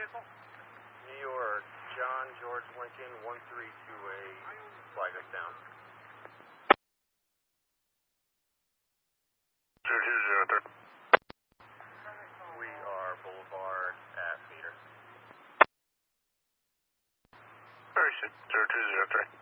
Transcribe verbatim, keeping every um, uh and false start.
New York, John George Lincoln, one three two eight, flag us down. zero two zero three. We are Boulevard at Meter. Very good, zero two zero three.